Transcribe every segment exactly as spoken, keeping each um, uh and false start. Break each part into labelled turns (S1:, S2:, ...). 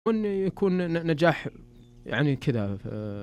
S1: وأن يكون نجاح يعني كذا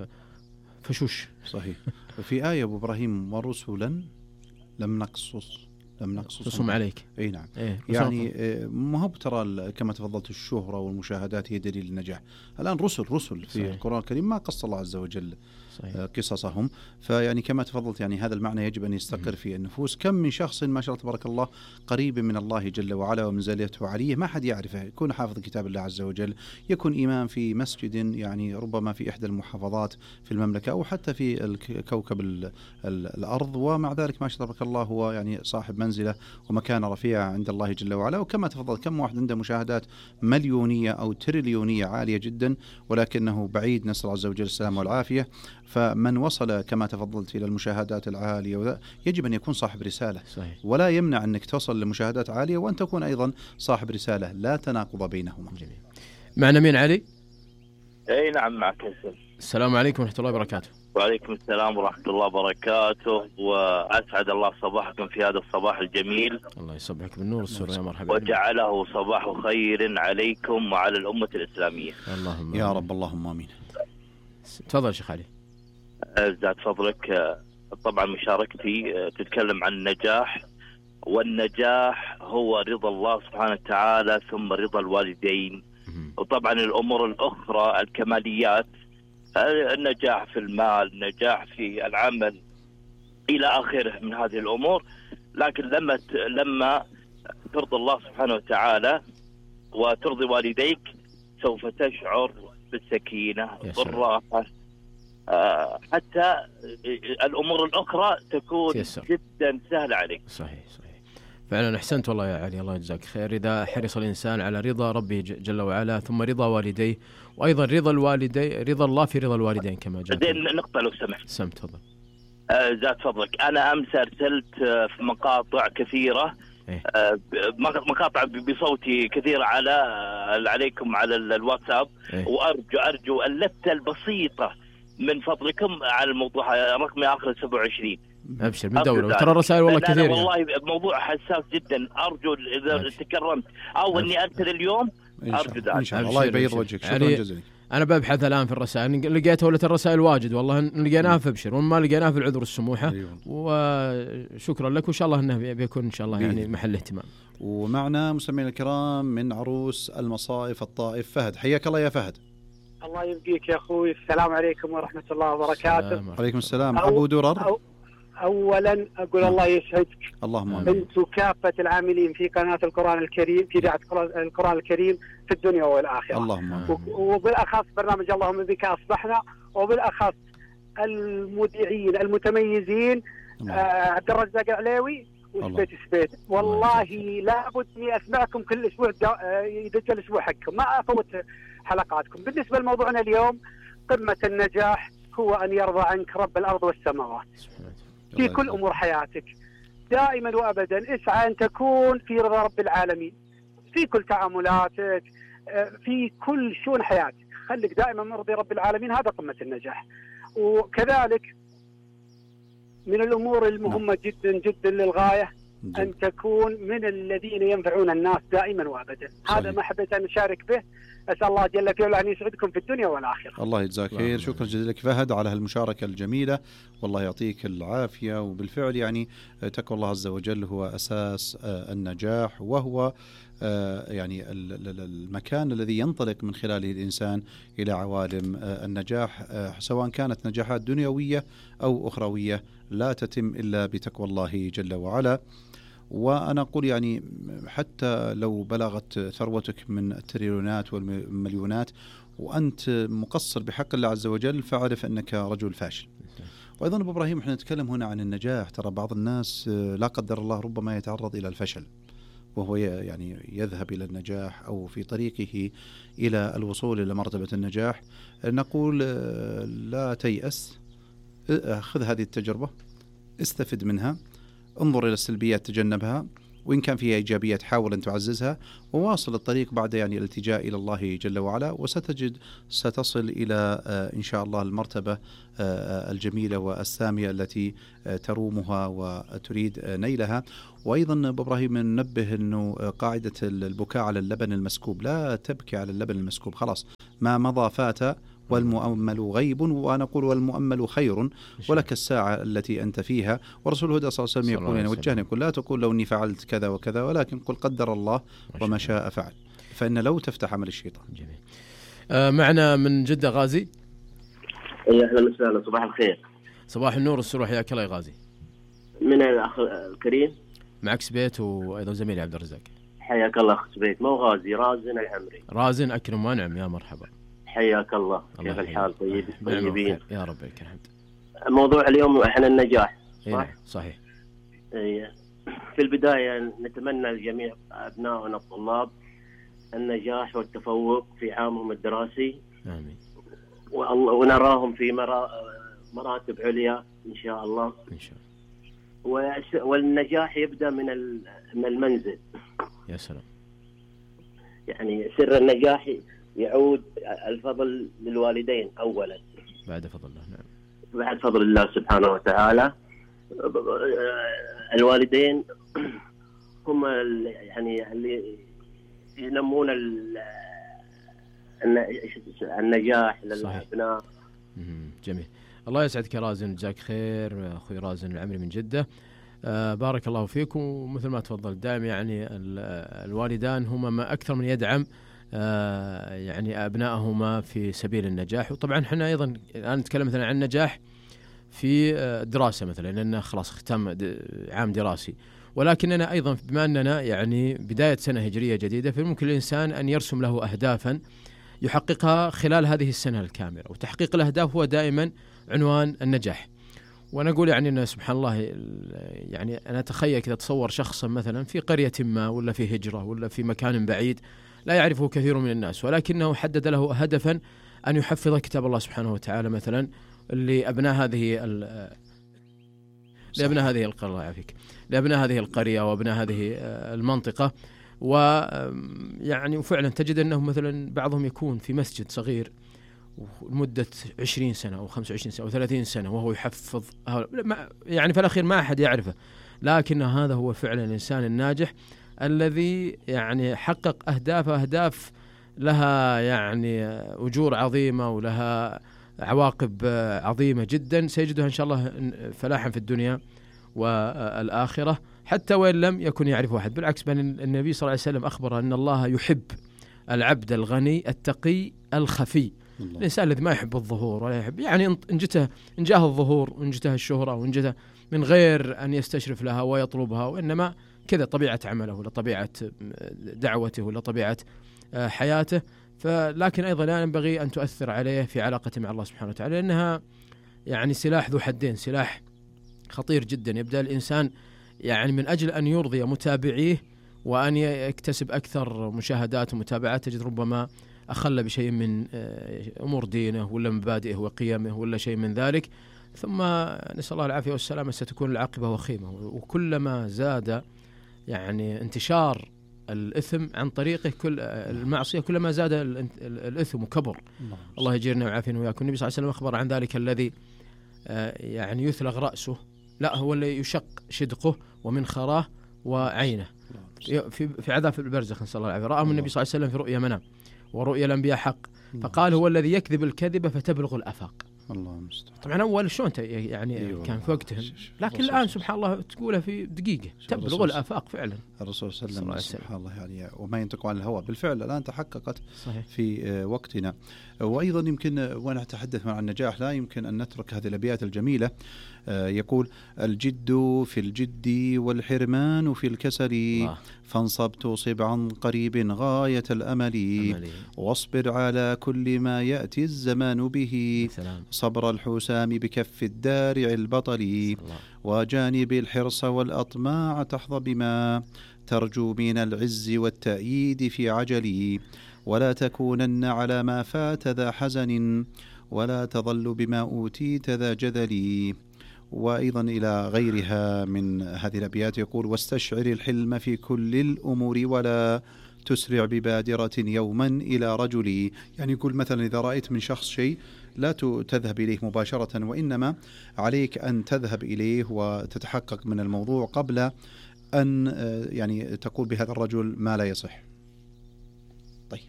S1: فشوش.
S2: صحيح. في آية أبو إبراهيم ورسلا لم نقصص لم نقصصهم
S1: عليك.
S2: اي نعم.
S1: إيه
S2: يعني ما هو ترى كما تفضلت الشهرة والمشاهدات هي دليل النجاح. الآن رسل رسل في صحيح. القرآن الكريم ما قص الله عز وجل صحيح. قصصهم. فيعني كما تفضلت يعني هذا المعنى يجب أن يستقر في النفوس. كم من شخص ما شاء الله تبارك الله قريب من الله جل وعلا ومنزلته عالية ما حد يعرفه، يكون حافظ كتاب الله عز وجل، يكون إمام في مسجد يعني ربما في إحدى المحافظات في المملكة أو حتى في الكوكب الأرض، ومع ذلك ما شاء الله تبارك الله هو يعني صاحب منزلة ومكانة رفيعة عند الله جل وعلا. وكما تفضل كم واحد عنده مشاهدات مليونية أو تريليونية عالية جدا ولكنه بعيد، نسأل الله عز وجل السلامة والعافية. فمن وصل كما تفضلت إلى المشاهدات العالية يجب أن يكون صاحب رسالة صحيح. ولا يمنع أنك توصل لمشاهدات عالية وأن تكون أيضا صاحب رسالة، لا تناقض بينهما.
S1: جميل. معنا مين علي؟
S3: أي نعم معك حسن.
S1: السلام عليكم ورحمة الله وبركاته.
S3: وعليكم السلام ورحمة الله وبركاته، وأسعد الله صباحكم في هذا الصباح الجميل.
S1: الله يصبحك بالنور والسرور يا مرحبا.
S3: وجعله صباح خير عليكم وعلى الأمة الإسلامية.
S1: اللهم
S2: يا رب اللهم آمين.
S1: تفضل شيخ علي.
S3: زاد فضلك. طبعا مشاركتي تتكلم عن النجاح، والنجاح هو رضا الله سبحانه وتعالى ثم رضا الوالدين، وطبعا الأمور الأخرى الكماليات، النجاح في المال، النجاح في العمل إلى آخره من هذه الأمور. لكن لما لما ترضى الله سبحانه وتعالى وترضي والديك سوف تشعر بالسكينة بالراحة، حتى الأمور الأخرى تكون يسر. جدا سهلة عليك.
S1: صحيح صحيح فعلا. أحسنت والله يا علي، الله يجزاك خير. إذا حرص الإنسان على رضا ربه جل وعلا ثم رضا والديه، وأيضا رضا الوالدين رضا الله في رضا الوالدين كما جاء.
S3: زين نقطة لو سمحت.
S1: سم تفضل.
S3: آه زاد فضلك. أنا أمس أرسلت في مقاطع كثيرة إيه؟ آه مقاطع بصوتي كثيرة على عليكم على الواتساب إيه؟ وأرجو أرجو اللفتة البسيطة من فضلكم على الموضوع رقمي آخر سبعة وعشرين.
S1: أبشر من دولة، وترى الرسائل والله كثير.
S3: والله يعني. موضوع حساس جدا، أرجو إذا تكرمت أو إني أرسل اليوم أرجو ذلك.
S2: إن شاء الله. الله يبيض وجهك. شكرا جزيلا.
S1: أنا ببحث الآن في الرسائل، لقيتها ولا الرسائل واجد والله، لقيناها فابشر، وما لقيناها في العذر السموحة. وشكرا لك، وإن شاء الله إنه بيكون إن شاء الله يعني محل اهتمام.
S2: ومعنا مستمعينا الكرام من عروس المصائف الطائف فهد. حياك الله يا فهد.
S4: الله يبقيك يا أخوي. السلام عليكم ورحمة الله وبركاته.
S2: عليكم السلام. أبو درر.
S4: أو أولا أقول الله يسعدك.
S2: اللهم آمين.
S4: أنتم كافة العاملين في قناة القرآن الكريم في إذاعة القرآن الكريم في الدنيا والآخرة.
S2: اللهم آمين.
S4: وبالأخص برنامج اللهم بك أصبحنا، وبالأخص المذيعين المتميزين آه عبد الرزاق العليوي وسبيت سبيت. والله لابد اني اسمعكم كل اسبوع يدج الاسبوع حقكم، ما افوت حلقاتكم. بالنسبه لموضوعنا اليوم، قمه النجاح هو ان يرضى عنك رب الارض والسماوات في كل امور حياتك. دائما وابدا اسعى ان تكون في رضا رب العالمين في كل تعاملاتك، في كل شؤون حياتك، خليك دائما مرضي رب العالمين. هذا قمه النجاح. وكذلك من الأمور المهمة جدا جدا للغاية جدا. أن تكون من الذين ينفعون الناس دائما وأبدا. هذا ما حبيت أن أشارك به. أسأل الله جل في علاه أن يسعدكم في الدنيا والآخرة.
S2: الله يجزاك خير. شكرا جزيلا لك فهد على هالمشاركة الجميلة، والله يعطيك العافية. وبالفعل يعني تقوى الله عز وجل هو أساس النجاح، وهو يعني المكان الذي ينطلق من خلاله الإنسان إلى عوالم النجاح، سواء كانت نجاحات دنيوية أو أخروية، لا تتم إلا بتقوى الله جل وعلا. وأنا أقول يعني حتى لو بلغت ثروتك من التريليونات والمليونات وأنت مقصر بحق الله عز وجل، فاعرف أنك رجل فاشل. وأيضا أبو إبراهيم، احنا نتكلم هنا عن النجاح. ترى بعض الناس لا قدر الله ربما يتعرض إلى الفشل وهو يعني يذهب إلى النجاح أو في طريقه إلى الوصول إلى مرتبة النجاح. نقول لا تيأس، خذ هذه التجربة، استفد منها، انظر إلى السلبيات تجنبها، وإن كان فيها إيجابيات حاول أن تعززها، وواصل الطريق بعد يعني الالتجاء إلى الله جل وعلا، وستجد ستصل إلى إن شاء الله المرتبة الجميلة والسامية التي ترومها وتريد نيلها. وأيضا أبو إبراهيم ننبه أنه قاعدة البكاء على اللبن المسكوب، لا تبكي على اللبن المسكوب، خلاص ما مضى فات، والمؤمل غيب، وأنا أقول والمؤمل خير، ولك الساعة التي أنت فيها. ورسول الهدى صلى الله عليه وسلم يقول يعني وجهنا يقول لا تقول لو أني فعلت كذا وكذا، ولكن قل قدر الله وما شاء فعل، فإن لو تفتح عمل الشيطان.
S1: جميل. آه معنا من جدة غازي.
S5: يا أهلا وسهلا، صباح الخير.
S1: صباح النور والسرور، حياك الله يا غازي.
S5: من الأخ الكريم؟
S1: معك سبيت وأيضا زميلي عبد الرزاق.
S5: حياك الله أخ سبيت. مو غازي، رازن العمري.
S1: رازن أكرم وأنعم، يا مرحبا.
S5: حياك الله. كيف الحال؟ طيب طيبين
S1: يا رب لك الحمد.
S5: موضوع اليوم احنا النجاح، صح؟
S1: إيه صحيح.
S5: إيه. في البداية نتمنى لجميع أبنائنا الطلاب النجاح والتفوق في عامهم الدراسي.
S1: آمين.
S5: ونراهم في مراتب عليا إن شاء الله.
S1: إن شاء الله.
S5: والنجاح يبدأ من من المنزل.
S1: يا سلام.
S5: يعني سر النجاح يعود الفضل للوالدين أولا،
S1: بعد فضل الله. نعم.
S5: بعد فضل الله سبحانه وتعالى. الوالدين هم يعني اللي ينمون النجاح للأبناء.
S1: جميل. الله يسعدك يا رازن، جزاك خير أخوي رازن العمري من جدة. آه بارك الله فيكم. ومثل ما تفضل دائما يعني الوالدان هما ما أكثر من يدعم آه يعني أبنائهما في سبيل النجاح. وطبعا احنا أيضا الآن نتكلم مثلا عن النجاح في الدراسة مثلا، لأننا خلاص ختم عام دراسي، ولكننا أيضا بما أننا يعني بداية سنة هجرية جديدة، فممكن الإنسان أن يرسم له أهدافا يحققها خلال هذه السنة الكاملة. وتحقيق الأهداف هو دائما عنوان النجاح. وأنا أقول يعني أن سبحان الله، يعني أنا أتخيل كذا تصور شخصا مثلا في قرية ما ولا في هجرة ولا في مكان بعيد لا يعرفه كثير من الناس، ولكنه حدد له هدفا أن يحفظ كتاب الله سبحانه وتعالى مثلا لأبناء هذه لأبناء هذه القرية يعافيك لأبناء هذه القرية وأبناء هذه المنطقة. ويعني وفعلا تجد أنه مثلا بعضهم يكون في مسجد صغير لمدة عشرين سنة أو خمسة وعشرين سنة أو ثلاثين سنة وهو يحفظ، يعني في الأخير ما أحد يعرفه، لكن هذا هو فعلا الإنسان الناجح الذي يعني حقق أهداف أهداف لها يعني أجور عظيمة ولها عواقب عظيمة جدا، سيجدها إن شاء الله فلاحا في الدنيا والآخرة حتى وإن لم يكن يعرف أحد. بالعكس، بل النبي صلى الله عليه وسلم أخبر أن الله يحب العبد الغني التقي الخفي. الله. الإنسان الذي ما يحب الظهور ولا يحب، يعني إن جته إن جاه الظهور وإن جته الشهرة وإن جته من غير أن يستشرف لها ويطلبها، وإنما كذا طبيعة عمله ولا طبيعة دعوته ولا طبيعة حياته. فلكن أيضا لا ينبغي أن تؤثر عليه في علاقته مع الله سبحانه وتعالى، لأنها يعني سلاح ذو حدين، سلاح خطير جدا. يبدأ الإنسان يعني من أجل أن يرضي متابعيه وأن يكتسب أكثر مشاهدات ومتابعات، تجد ربما أخل بشيء من أمور دينه ولا مبادئه وقيمه ولا شيء من ذلك، ثم نسأل الله العافية والسلامة ستكون العاقبة وخيمة. وكلما زاد يعني انتشار الإثم عن طريقه كل المعصية كلما زاد الإثم وكبر. الله يجيرنا ويعافينا وياكم. النبي صلى الله عليه وسلم أخبر عن ذلك الذي يعني يثلغ رأسه، لا هو اللي يشق شدقه ومن خراه وعينه في في عذاب البرزخ، نسأل الله العافية. رآه النبي صلى الله عليه وسلم في رؤيا منام، ورؤيا الأنبياء حق، فقال هو الذي يكذب الكذبة فتبلغ الآفاق. الله المستعان. طبعا أول شلون يعني أيوة كان في وقتهم، لكن الآن سبحان الله تقولها في دقيقة تبلغ الآفاق فعلا.
S2: الرسول صلى الله عليه وسلم سبحان الله يعني وما ينطق عن الهوى، بالفعل الآن تحققت صحيح. في وقتنا. وأيضا يمكن وأنا أتحدث عن النجاح لا يمكن أن نترك هذه الأبيات الجميلة. يقول الجد في الجد والحرمان في الكسل، فانصبت صبعا قريب غاية الأمل، أملي. واصبر على كل ما يأتي الزمان به، سلام. صبر الحسام بكف الدارع البطل، وجانب الحرص والأطماع تحظى بما ترجو من العز والتأييد في عجلي، ولا تكونن على ما فات ذا حزن، ولا تظل بما أوتيت ذا جذل، وأيضا إلى غيرها من هذه الأبيات يقول: واستشعر الحلم في كل الأمور ولا تسرع ببادرة يوما إلى رجلي. يعني يقول مثلا إذا رأيت من شخص شيء لا تذهب إليه مباشرة، وإنما عليك أن تذهب إليه وتتحقق من الموضوع قبل أن يعني تقول بهذا الرجل ما لا يصح. طيب.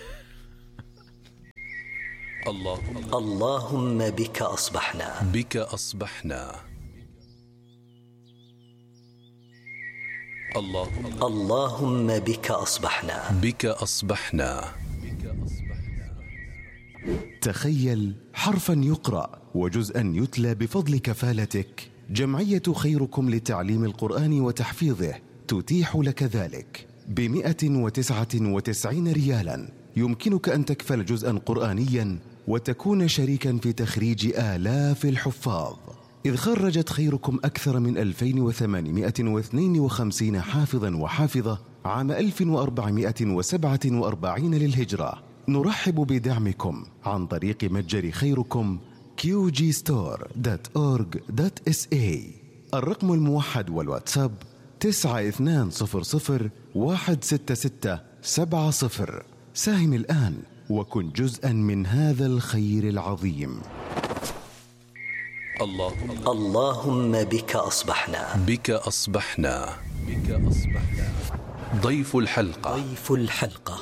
S6: الله
S7: اللهم بك أصبحنا
S6: بك أصبحنا الله
S7: اللهم بك أصبحنا
S6: بك أصبحنا.
S8: تخيل حرفا يقرأ وجزءا يتلى بفضل كفالتك. جمعية خيركم لتعليم القرآن وتحفيظه تتيح لك ذلك بمئة وتسعة وتسعين ريالا. يمكنك أن تكفل جزءا قرآنيا وتكون شريكا في تخريج آلاف الحفاظ، إذ خرجت خيركم أكثر من ألفين وثمانمائة واثنين وخمسين حافظا وحافظة عام ألف وأربعمائة وسبعة وأربعين للهجرة. نرحب بدعمكم عن طريق متجر خيركم كيو جي ستور دوت أورج دوت إس إيه. الرقم الموحد والواتساب تسعة اثنان صفر صفر واحد ستة ستة سبعة صفر. ساهم الآن وكن جزءا من هذا الخير العظيم.
S6: الله
S7: اللهم بك أصبحنا
S6: بك أصبحنا بك أصبحنا. ضيف الحلقة
S7: ضيف الحلقة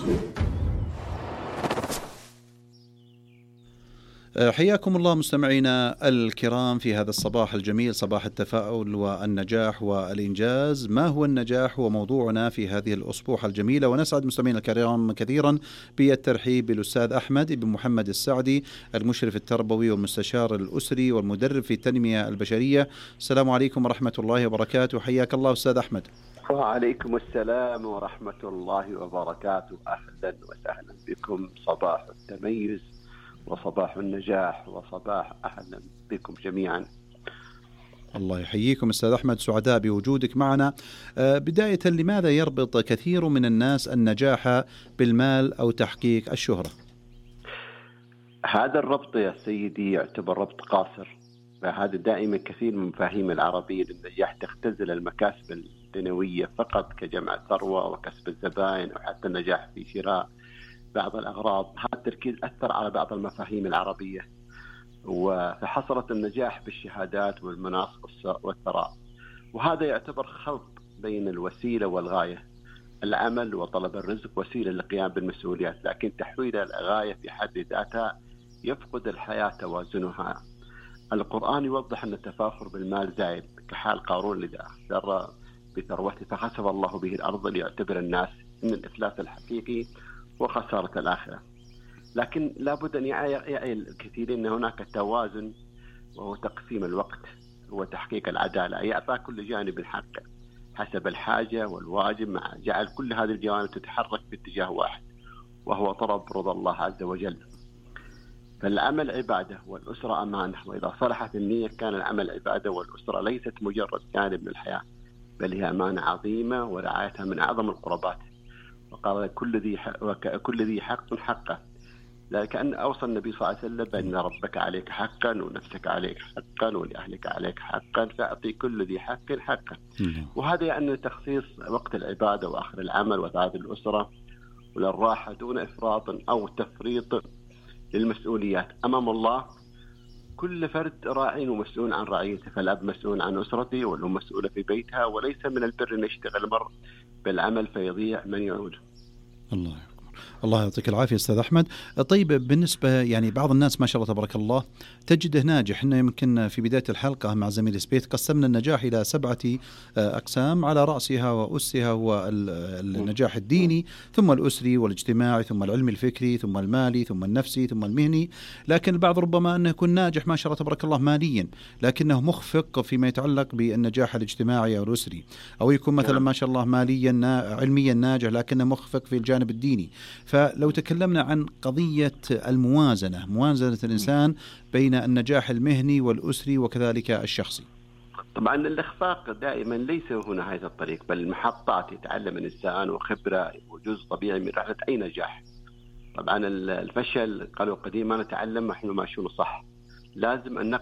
S2: حياكم الله مستمعينا الكرام في هذا الصباح الجميل، صباح التفاؤل والنجاح والإنجاز. ما هو النجاح؟ هو موضوعنا في هذه الأسبوع الجميلة، ونسعد مستمعينا الكرام كثيرا بالترحيب بالأستاذ أحمد بن محمد السعدي، المشرف التربوي والمستشار الأسري والمدرب في التنمية البشرية. السلام عليكم ورحمة الله وبركاته. حياك الله أستاذ أحمد.
S5: وعليكم السلام ورحمة الله وبركاته. أهلا وسهلا بكم. صباح التميز وصباح النجاح وصباح أهلا بكم جميعا.
S2: الله يحييكم أستاذ أحمد، سعداء بوجودك معنا. بداية، لماذا يربط كثير من الناس النجاح بالمال أو تحقيق الشهرة؟
S5: هذا الربط يا سيدي يعتبر ربط قاصر، فهذا دائما كثير من مفاهيم العربية للنجاح تختزل المكاسب الدنيوية فقط كجمع الثروة وكسب الزبائن، أو حتى النجاح في شراء بعض الأغراض. هذا التركيز أثر على بعض المفاهيم العربية، وحصرت النجاح بالشهادات والمناصب والثراء، وهذا يعتبر خلط بين الوسيلة والغاية. العمل وطلب الرزق وسيلة للقيام بالمسؤوليات، لكن تحويل الغاية في حد ذاتها يفقد الحياة توازنها. القرآن يوضح أن التفاخر بالمال زائد، كحال قارون الذي أخسر بثروته فخسف الله به الأرض، ليعتبر الناس أن الإفلاس الحقيقي وخسارة الآخرة. لكن لابد أن يعي الكثيرين أن هناك توازن، وهو تقسيم الوقت وتحقيق العدالة، يعطى كل جانب حقه حسب الحاجة والواجب، مع جعل كل هذه الجوانب تتحرك باتجاه واحد، وهو طلب رضا الله عز وجل. فالعمل عبادة والأسرة أمانة، وإذا صلحت النية كان العمل عبادة والأسرة ليست مجرد جانب من الحياة، بل هي أمانة عظيمة ورعايتها من أعظم القربات. وقال كل ذي كل ذي حق حقه، لكن أوصى النبي صلى الله عليه وسلم بأن ربك عليك حقا، ونفسك عليك حقا، ولأهلك عليك حقا، فأعطي كل ذي حق حقه. وهذا يعني تخصيص وقت العبادة وآخر العمل وتعاطي الأسرة وللراحة دون إفراط أو تفريط للمسؤوليات أمام الله. كل فرد راعي ومسؤول عن رعيته، فالأب مسؤول عن أسرته والأم مسؤولة في بيتها، وليس من البر أن يشتغل المرء بالعمل فيضيع من يعود.
S2: الله الله يعطيك العافية أستاذ أحمد. طيب، بالنسبة يعني بعض الناس ما شاء الله تبارك الله تجده ناجح. إحنا يمكن في بداية الحلقة مع زميل سبيت قسمنا النجاح إلى سبعة أقسام، على رأسها وأسها هو النجاح الديني، ثم الأسري والاجتماعي، ثم العلمي الفكري، ثم المالي، ثم النفسي، ثم المهني. لكن البعض ربما أنه يكون ناجح ما شاء الله تبارك الله ماليا، لكنه مخفق فيما يتعلق بالنجاح الاجتماعي أو الأسري، أو يكون مثلا ما شاء الله ماليا علميا ناجح لكنه مخفق في الجانب الديني. فلو تكلمنا عن قضية الموازنة، موازنة الإنسان بين النجاح المهني والأسري وكذلك الشخصي.
S5: طبعا الإخفاق دائما ليس هو نهاية الطريق، بل المحطات يتعلم الإنسان وخبرة وجزء طبيعي من رحلة أي نجاح. طبعا الفشل قالوا قديما نتعلم نحن ماشيون صح، لازم أن نقع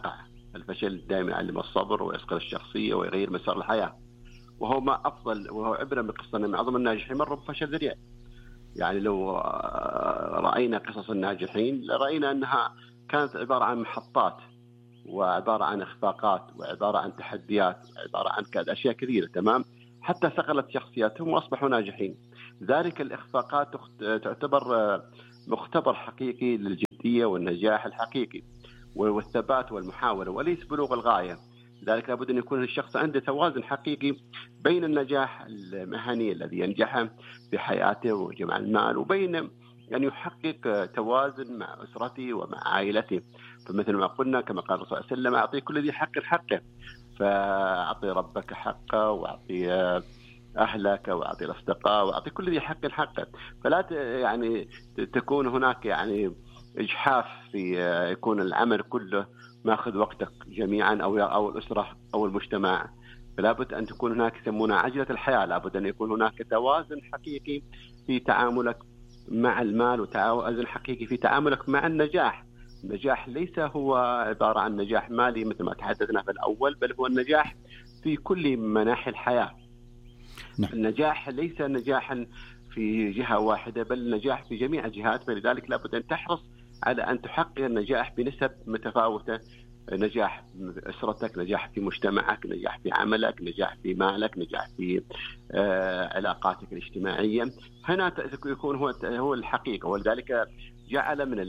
S5: الفشل دائما يعلم الصبر ويصقل الشخصية ويغير مسار الحياة، وهو ما أفضل وهو عبرة من قصة من أعظم الناجحين مروا بفشل ذريع. يعني لو رأينا قصص الناجحين رأينا أنها كانت عبارة عن محطات وعبارة عن إخفاقات وعبارة عن تحديات وعبارة عن أشياء كثيرة، تمام، حتى صقلت شخصياتهم وأصبحوا ناجحين. ذلك الإخفاقات تعتبر مختبر حقيقي للجدية والنجاح الحقيقي والثبات والمحاولة وليس بلوغ الغاية. لذلك لابد أن يكون الشخص عنده توازن حقيقي بين النجاح المهني الذي ينجح في حياته وجمع المال وبين أن يحقق توازن مع أسرته ومع عائلته. فمثل ما قلنا كما قال الرسول صلى الله عليه وسلم: أعطي كل ذي حق حقه، فأعطي ربك حقه وأعطي أهلك وأعطي الأصدقاء وأعطي كل ذي حق حقه. فلا يعني تكون هناك يعني إجحاف في يكون العمل كله ماخذ وقتك جميعا أو أو الأسرة أو المجتمع. فلا بد أن تكون هناك يسمونها عجلة الحياة، لا بد أن يكون هناك توازن حقيقي في تعاملك مع المال وتوازن حقيقي في تعاملك مع النجاح. النجاح ليس هو عبارة عن نجاح مالي مثل ما تحدثنا في الأول، بل هو النجاح في كل مناحي الحياة. نعم. النجاح ليس نجاحا في جهة واحدة بل نجاح في جميع الجهات، فلذلك لابد أن تحرص على أن تحقق النجاح بنسب متفاوتة: نجاح في أسرتك، نجاح في مجتمعك، نجاح في عملك، نجاح في مالك، نجاح في آه علاقاتك الاجتماعية. هنا يكون هو هو الحقيقة. ولذلك جعل من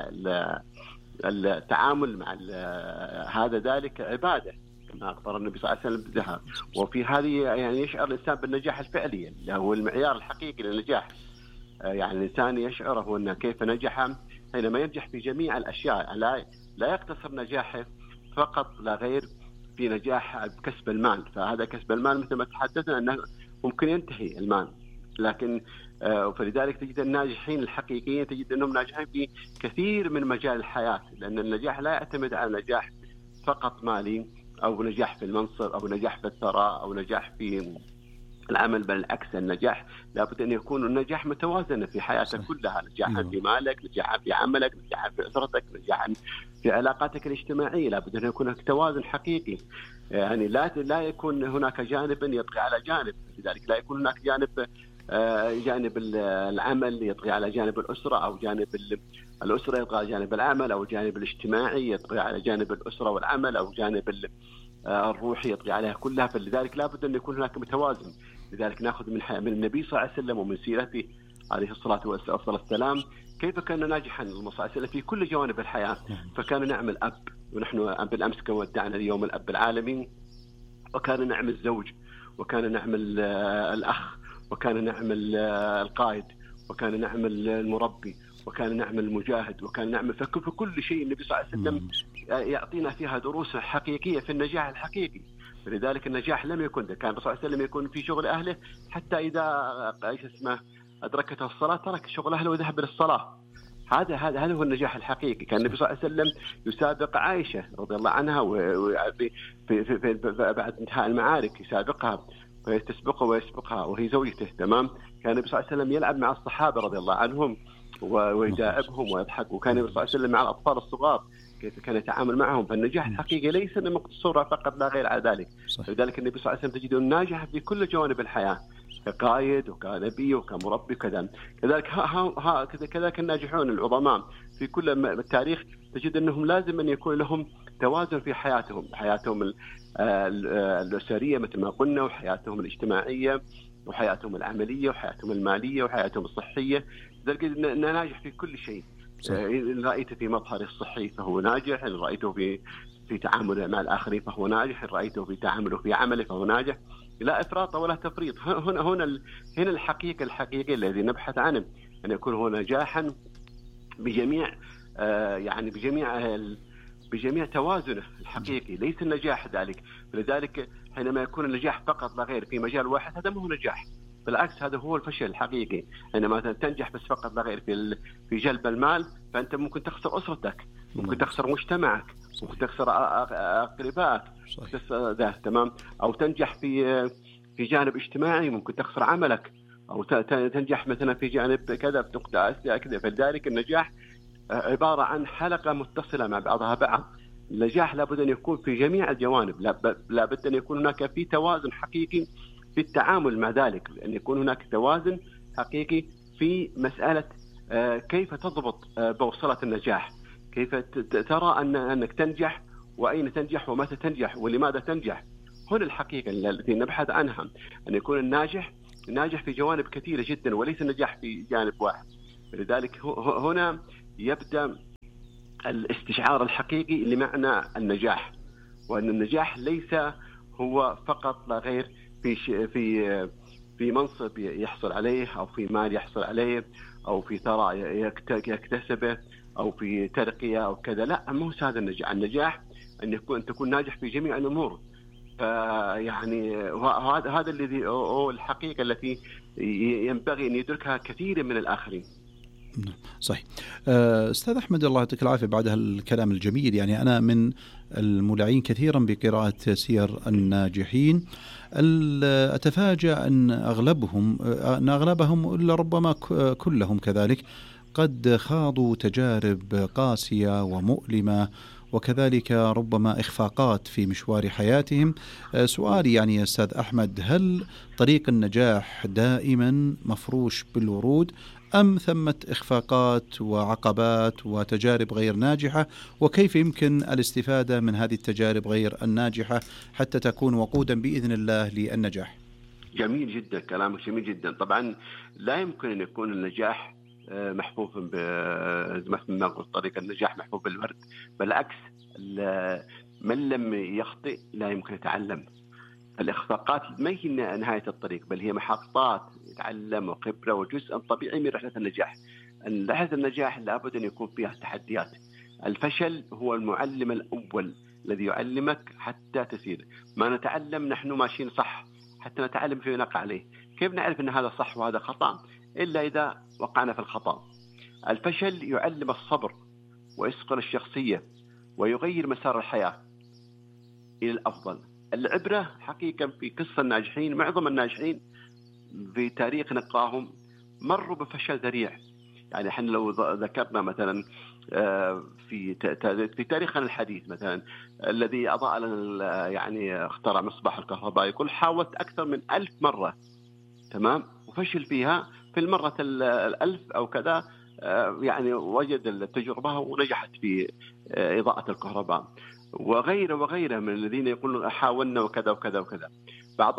S5: التعامل مع هذا ذلك عبادة كما أخبر النبي صلى الله عليه وسلم بها. وفي هذه يعني يشعر الإنسان بالنجاح الفعلي اللي هو المعيار الحقيقي للنجاح. آه يعني الإنسان يشعر هو أنه كيف نجح حينما ينجح في جميع الأشياء. لا لا يقتصر نجاحه فقط لا غير في نجاح كسب المال، فهذا كسب المال مثل ما تحدثنا أنه ممكن ينتهي المال، لكن فلذلك تجد الناجحين الحقيقيين تجد أنهم ناجحين في كثير من مجال الحياة، لأن النجاح لا يعتمد على نجاح فقط مالي أو نجاح في المنصب أو نجاح في الثراء أو نجاح في العمل، بل العكس، النجاح لابد أن يكون النجاح متوازنا في حياتك كلها، نجاحا في مالك، نجاحا في عملك، نجاحا في أسرتك، نجاحا في علاقاتك الاجتماعية. لابد أن يكون هناك توازن حقيقي، يعني لا لا يكون هناك جانب يطغى على جانب. لذلك لا يكون هناك جانب جانب العمل يطغى على جانب الأسرة، أو جانب الأسرة يطغى على جانب العمل، أو جانب الاجتماعي يطغى على جانب الأسرة والعمل، أو جانب الروحي يطغى عليها كلها. فلذلك لابد أن يكون هناك متوازن. لذلك نأخذ من من النبي صلى الله عليه وسلم ومن سيرته عليه الصلاة والسلام كيف كان ناجحا صلى الله عليه وسلم في كل جوانب الحياة. فكان نعم الأب، ونحن بالأمس كما ودعنا اليوم الأب العالمي، وكان نعم الزوج، وكان نعم الأخ، وكان نعم القائد، وكان نعم المربي، وكان نعم المجاهد، وكان نعم في كل شيء. النبي صلى الله عليه وسلم يعطينا فيها دروس حقيقية في النجاح الحقيقي. فلذلك النجاح لم يكن ده. كان الرسول صلى الله عليه وسلم يكون في شغل أهله حتى إذا ايش اسمه أدركته الصلاة ترك شغل أهله وذهب للصلاة. هذا هذا هذا هو النجاح الحقيقي. كان النبي صلى الله عليه وسلم يسابق عائشة رضي الله عنها وفي في في في بعد انتهاء المعارك يسابقها وهي تسبقه ويسبقها وهي زوجته، تمام. كان النبي صلى الله عليه وسلم يلعب مع الصحابة رضي الله عنهم ويداعبهم ويضحك، وكان النبي صلى الله عليه وسلم مع الأطفال الصغار كيف كان يتعامل معهم. فالنجاح الحقيقي ليس مقتصورا فقط لا غير على ذلك. لذلك النبي صلى الله عليه وسلم تجده ناجح في كل جوانب الحياة، كقائد وكنبي وكمربي كذا. كذلك ها ها كذلك الناجحون العظماء في كل التاريخ تجد أنهم لازم أن يكون لهم توازن في حياتهم، حياتهم الأسرية مثل ما قلنا، وحياتهم الاجتماعية، وحياتهم العملية، وحياتهم المالية، وحياتهم الصحية. لذلك ناجح في كل شيء. إن رأيته في مظهره الصحي فهو ناجح، إن رأيته في في تعامله مع الآخرين فهو ناجح، إن رأيته في تعامله في عمله فهو ناجح. لا إفراط ولا تفريط. هنا هنا هنا الحقيقة الحقيقية الذي نبحث عنه، أن يكون هو نجاحا بجميع آه يعني بجميع بجميع توازنه الحقيقي، ليس النجاح ذلك. فلذلك حينما يكون النجاح فقط لا غير في مجال واحد هذا ما هو نجاح، بالعكس هذا هو الفشل الحقيقي. حينما تنجح بس فقط لا غير في في جلب المال فأنت ممكن تخسر أسرتك، ممكن تخسر مجتمعك، ممكن تخسر أقربائك، ده تمام. أو تنجح في في جانب اجتماعي ممكن تخسر عملك، أو تنجح مثلا في جانب كذا بنقطة كذا. فلذلك النجاح عبارة عن حلقة متصلة مع بعضها بعض. النجاح لابد أن يكون في جميع الجوانب، لابد أن يكون هناك في توازن حقيقي في التعامل مع ذلك، أن يكون هناك توازن حقيقي في مسألة كيف تضبط بوصلة النجاح، كيف ترى أن أنك تنجح وأين تنجح ومتى تنجح ولماذا تنجح. هنا الحقيقة التي نبحث عنها، أن يكون الناجح ناجح في جوانب كثيرة جدا وليس النجاح في جانب واحد. لذلك هنا يبدأ الاستشعار الحقيقي لمعنى النجاح، وأن النجاح ليس هو فقط لا غير في في في منصب يحصل عليه أو في مال يحصل عليه أو في ثراء يكتسبه أو في ترقية أو كذا، لا، مو هذا النجاح. النجاح أن يكون أن تكون ناجح في جميع الأمور. فيعني هذا هذا الذي هو الحقيقة التي ينبغي أن يدركها كثير من الآخرين.
S2: صحيح. أستاذ أحمد الله يعطيك العافية بعد هالكلام الجميل. يعني أنا من المولعين كثيرا بقراءة سير الناجحين، أتفاجأ أن أغلبهم أن أغلبهم إلا ربما كلهم كذلك قد خاضوا تجارب قاسية ومؤلمة، وكذلك ربما إخفاقات في مشوار حياتهم. سؤالي يعني يا أستاذ أحمد، هل طريق النجاح دائما مفروش بالورود أم ثمة إخفاقات وعقبات وتجارب غير ناجحة؟ وكيف يمكن الاستفادة من هذه التجارب غير الناجحة حتى تكون وقودا بإذن الله للنجاح؟
S5: جميل جدا، كلامك جميل جدا. طبعا لا يمكن أن يكون النجاح محفوف بما قلت طريق النجاح محفوف بالورد، بالعكس، من لم يخطئ لا يمكن يتعلم. الإخفاقات ما هي نهاية الطريق، بل هي محطات يتعلم وخبرة وجزء طبيعي من رحلة النجاح. رحلة النجاح لابد أن يكون فيها تحديات. الفشل هو المعلم الأول الذي يعلمك حتى تسير. ما نتعلم نحن ماشيين صح حتى نتعلم فيه ونقع عليه. كيف نعرف أن هذا صح وهذا خطأ؟ إلا إذا وقعنا في الخطأ. الفشل يعلم الصبر ويصقل الشخصية ويغير مسار الحياة إلى الأفضل. العبرة حقيقة في قصة الناجحين، معظم الناجحين في تاريخ نقاهم مروا بفشل ذريع. يعني احنا لو ذكرنا مثلا في في تاريخنا الحديث مثلا الذي أضاء لنا، يعني اخترع مصباح الكهرباء، يقول حاولت أكثر من ألف مرة، تمام، وفشل فيها. في المرة الألف أو كذا يعني وجد التجربة ونجحت في إضاءة الكهرباء. وغيره وغيره من الذين يقولون حاولنا وكذا وكذا وكذا. بعض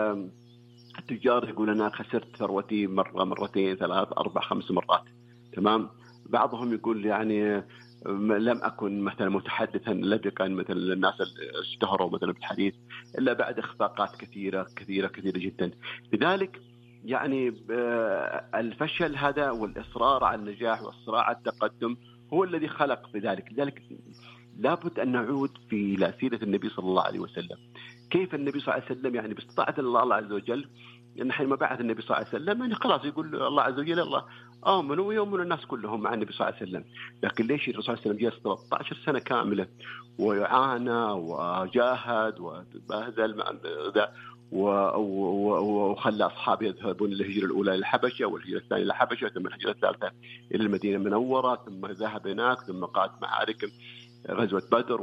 S5: التجار يقول أنا خسرت ثروتي مرة مرتين ثلاث أربع خمس مرات، تمام. بعضهم يقول يعني لم أكن مثلا متحدثا لبقا مثل الناس اشتهروا مثلا بالحديث إلا بعد إخفاقات كثيرة كثيرة كثيرة جدا. لذلك يعني الفشل هذا والإصرار على النجاح والصراع على التقدم هو الذي خلق بذلك. لذلك لابد أن نعود في سيرة النبي صلى الله عليه وسلم. كيف النبي صلى الله عليه وسلم يعني باستطاعة الله عز وجل، لأن حينما بعث النبي صلى الله عليه وسلم يعني خلاص يقول الله عز وجل الله آمنوا ويؤمن الناس كلهم مع النبي صلى الله عليه وسلم. لكن ليش الرسول صلى الله عليه وسلم جلس ثلاثة عشر سنة كاملة ويعانى وجاهد وبهذل ذا وخلى أصحابه يذهبون الهجرة الأولى إلى الحبشة والهجرة الثانية إلى الحبشة ثم الهجرة الثالثة إلى المدينة المنورة، ثم ذهب هناك ثم قاد معارك غزوة بدر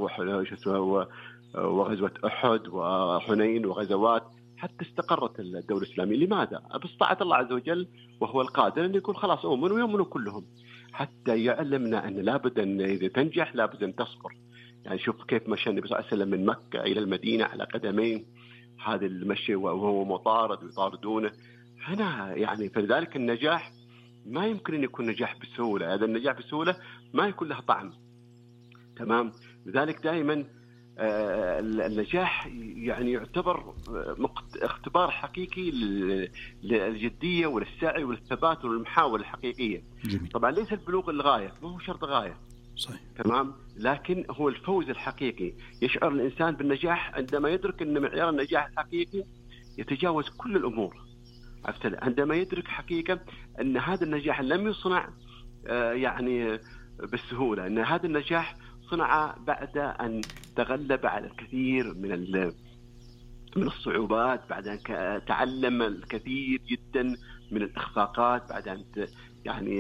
S5: وغزوة أحد وحنين وغزوات حتى استقرت الدولة الإسلامية. لماذا؟ باستطاعة الله عز وجل وهو القادر أن يقول خلاص أؤمنوا ويؤمنوا كلهم، حتى يعلمنا أن لابد أن إذا تنجح لابد أن تصبر. يعني شوف كيف مشى النبي صلى الله عليه وسلم من مكة إلى المدينة على قدمين، هذا المشي وهو مطارد ويطاردونه هنا. يعني فلذلك النجاح ما يمكن أن يكون نجاح بسهولة. هذا النجاح بسهولة ما يكون له طعم، تمام. لذلك دائما النجاح يعني يعتبر اختبار حقيقي للجدية وللسعي وللثبات والمحاولة الحقيقية.
S2: جميل.
S5: طبعا ليس البلوغ الغاية، ما هو شرط غاية،
S2: صحيح، تمام،
S5: لكن هو الفوز الحقيقي. يشعر الإنسان بالنجاح عندما يدرك أن معيار النجاح الحقيقي يتجاوز كل الأمور. عندما يدرك حقيقة أن هذا النجاح لم يصنع يعني بالسهولة، أن هذا النجاح صنع بعد أن تغلب على الكثير من من الصعوبات، بعد أن تعلم الكثير جدا من الإخفاقات، بعد أن يعني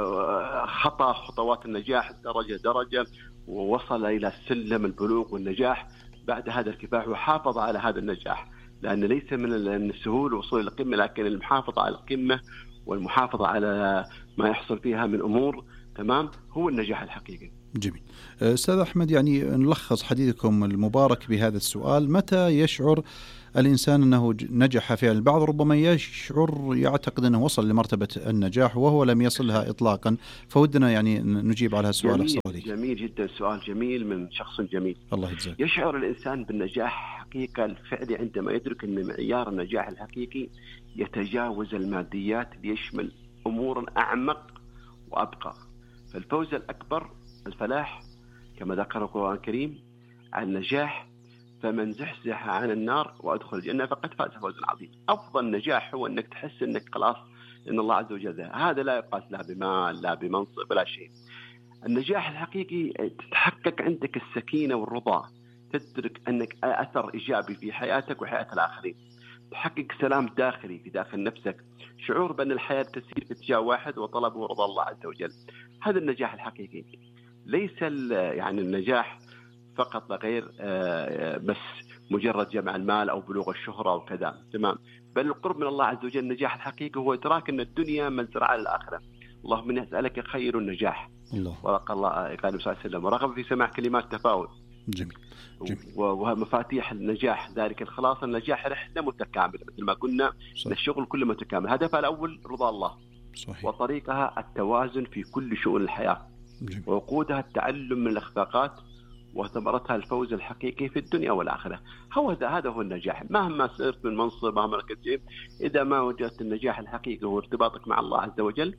S5: خطى خطوات النجاح درجة درجة ووصل إلى سلم البلوغ والنجاح بعد هذا الكفاح، وحافظ على هذا النجاح، لأن ليس من السهول الوصول إلى القمة، لكن المحافظة على القمة والمحافظة على ما يحصل فيها من أمور تمام هو النجاح الحقيقي.
S2: جميل. أستاذ أحمد، يعني نلخص حديثكم المبارك بهذا السؤال: متى يشعر الإنسان أنه نجح فعلا؟ البعض ربما يشعر يعتقد أنه وصل لمرتبة النجاح وهو لم يصلها إطلاقا، فودنا يعني نجيب على هالسؤال.
S5: جميل, جميل جدا، سؤال جميل من شخص جميل.
S2: الله يجزاك.
S5: يشعر الإنسان بالنجاح حقيقة الفعلي عندما يدرك أن معيار النجاح الحقيقي يتجاوز الماديات ليشمل أمور أعمق وأبقى. فالفوز الأكبر الفلاح كما ذكر القرآن الكريم عن النجاح: فمن زحزح عن النار وأدخل الجنة فقد فاز فوزا عظيما. أفضل نجاح هو أنك تحس أنك خلاص إن الله عز وجل هذا لا يقاس لا بمال لا بمنصب ولا شيء. النجاح الحقيقي تتحقق عندك السكينة والرضا، تدرك أنك أثر إيجابي في حياتك وحياة الآخرين، تحقق سلام داخلي في داخل نفسك، شعور بأن الحياة تسير في اتجاه واحد وطلبه رضا الله عز وجل. هذا النجاح الحقيقي، ليس يعني النجاح فقط غير بس مجرد جمع المال أو بلوغ الشهرة أو كذا، تمام، بل القرب من الله عز وجل. النجاح الحقيقي هو إدراك أن الدنيا مزرعة للآخرة. اللهم إني أسألك خير النجاح. الله. ورق الله قال صلى الله عليه وسلم: ورغب في سماع كلمات تفاؤل.
S2: جميل. جميل.
S5: ومفاتيح النجاح ذلك الخلاص. النجاح رحلة متكاملة مثل ما قلنا، الشغل كله متكامل. هدفها الأول رضا الله.
S2: صحيح.
S5: وطريقها التوازن في كل شؤون الحياة.
S2: جميل.
S5: ووقودها التعلم من الأخفاقات، وثمرتها الفوز الحقيقي في الدنيا والآخرة. هو هذا هو النجاح. مهما صرت من منصب مهما ركزت، إذا ما وجدت النجاح الحقيقي هو ارتباطك مع الله عز وجل،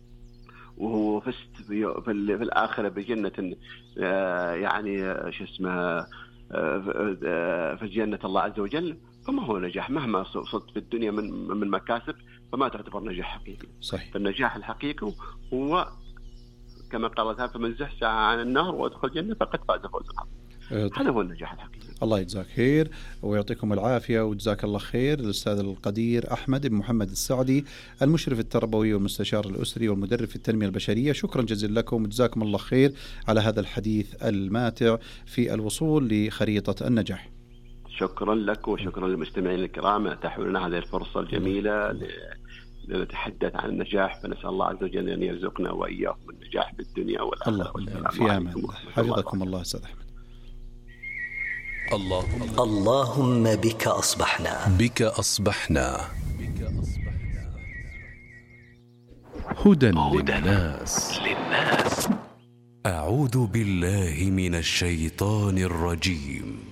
S5: وهو فزت في, في الآخرة بجنة يعني شو اسمه في جنة الله عز وجل، فما هو نجاح. مهما صرت في الدنيا من من مكاسب فما تعتبر نجاح حقيقي.
S2: صحيح.
S5: فالنجاح الحقيقي هو كما قال تعالى: فمن زحزح عن النار وادخل الجنة فقد فاز فوزا عظيما. هذا هو النجاح الحقيقي.
S2: الله يجزاك خير ويعطيكم العافية وجزاك الله خير. الأستاذ القدير أحمد بن محمد السعدي، المشرف التربوي والمستشار الأسري والمدرب في التنمية البشرية، شكرا جزيلا لكم وجزاكم الله خير على هذا الحديث الماتع في الوصول لخريطة النجاح.
S5: شكرا لك وشكرا للمستمعين الكرام أتاحوا لنا هذه الفرصة الجميلة لنتحدث عن النجاح، فنسأل الله عز وجل أن يرزقنا وإياكم النجاح في الدنيا والآخرة.
S2: الله في أمان. حفظكم الله أستاذ أحمد.
S6: اللهم
S7: اللهم بك أصبحنا
S6: بك أصبحنا
S8: هدى للناس.
S6: أعوذ بالله من الشيطان الرجيم.